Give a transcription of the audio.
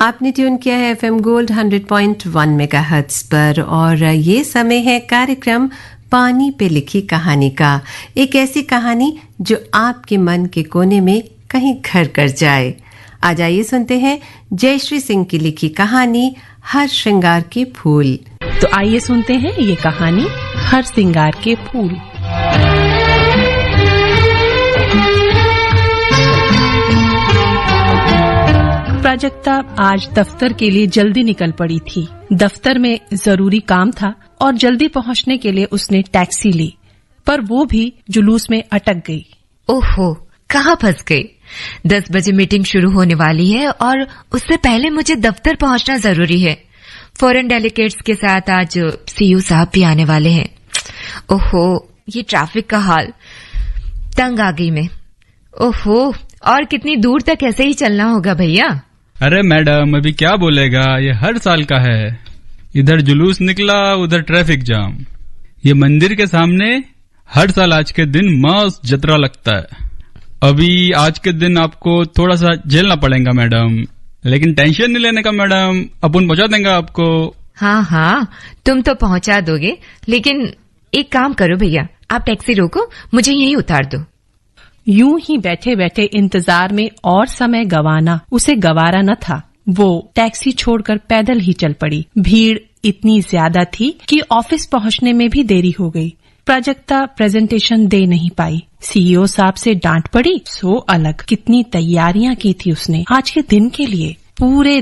आपने ट्यून किया है एफएम गोल्ड 100.1 मेगाहर्ट्ज पर और ये समय है कार्यक्रम पानी पे लिखी कहानी का। एक ऐसी कहानी जो आपके मन के कोने में कहीं घर कर जाए। आज आइए सुनते हैं जयश्री सिंह की लिखी कहानी हर श्रृंगार के फूल। तो आइए सुनते हैं ये कहानी हर श्रृंगार के फूल। प्राजक्ता आज दफ्तर के लिए जल्दी निकल पड़ी थी। दफ्तर में जरूरी काम था और जल्दी पहुंचने के लिए उसने टैक्सी ली, पर वो भी जुलूस में अटक गई। ओहो, कहाँ फंस गई? 10 बजे मीटिंग शुरू होने वाली है और उससे पहले मुझे दफ्तर पहुंचना जरूरी है। फॉरेन डेलीगेट्स के साथ आज सीईओ साहब भी आने वाले हैं। ओहो, ये ट्रैफिक का हाल, तंग आ गई मैं। ओहो, और कितनी दूर तक ऐसे ही चलना होगा भैया? अरे मैडम, अभी क्या बोलेगा, ये हर साल का है। इधर जुलूस निकला, उधर ट्रैफिक जाम। ये मंदिर के सामने हर साल आज के दिन मस्त जतरा लगता है। अभी आज के दिन आपको थोड़ा सा झेलना पड़ेगा मैडम, लेकिन टेंशन नहीं लेने का मैडम, अपन पहुंचा देंगे आपको। हाँ हाँ, तुम तो पहुंचा दोगे, लेकिन एक काम करो भैया, आप टैक्सी रोको, मुझे यहीं उतार दो। यूं ही बैठे बैठे इंतजार में और समय गंवाना उसे गवारा न था। वो टैक्सी छोड़कर पैदल ही चल पड़ी। भीड़ इतनी ज्यादा थी कि ऑफिस पहुंचने में भी देरी हो गई। प्राजक्ता प्रेजेंटेशन दे नहीं पाई। सीईओ साहब से डांट पड़ी, सो अलग। कितनी तैयारियां की थी उसने आज के दिन के लिए। पूरे